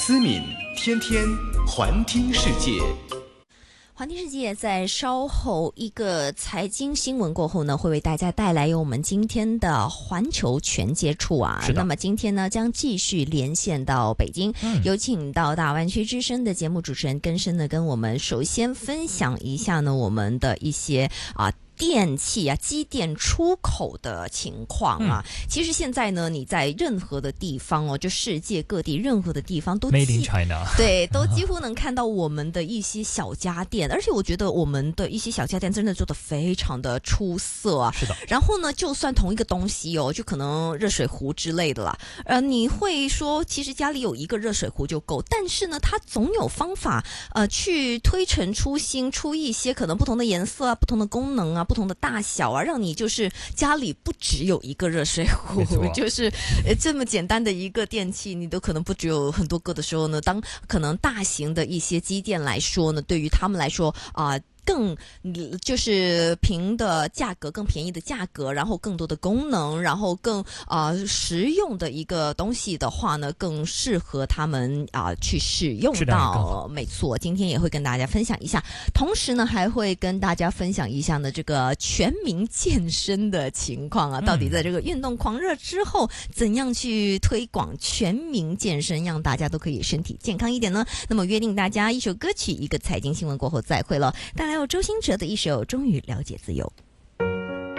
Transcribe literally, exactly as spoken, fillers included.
思敏天天环听世界。 环听世界在稍后一个财经新闻过后呢，会为大家带来由我们今天的环球全接触啊。那么今天呢，将继续连线到北京，嗯、有请到大湾区之声的节目主持人根生呢，跟我们首先分享一下呢我们的一些啊。电器啊，机电出口的情况啊、嗯，其实现在呢，你在任何的地方哦，就世界各地任何的地方都 Made in China， 对，都几乎能看到我们的一些小家电，而且我觉得我们的一些小家电真的做得非常的出色啊。 是的。 然后呢，就算同一个东西哦，就可能热水壶之类的啦，呃，你会说其实家里有一个热水壶就够，但是呢，它总有方法呃去推陈出新，出一些可能不同的颜色啊、不同的功能啊。不同的大小啊，让你就是家里不只有一个热水壶，就是呃这么简单的一个电器，你都可能不只有很多个的时候呢，当可能大型的一些机电来说呢，对于他们来说啊。呃更就是平的价格，更便宜的价格，然后更多的功能，然后更啊、呃、实用的一个东西的话呢，更适合他们啊、呃、去使用到。没错，今天也会跟大家分享一下，同时呢还会跟大家分享一下呢这个全民健身的情况啊，到底在这个运动狂热之后，怎样去推广全民健身，让大家都可以身体健康一点呢？那么约定大家一首歌曲，一个财经新闻过后再会了。带来有周兴哲的一首《终于了解自由》。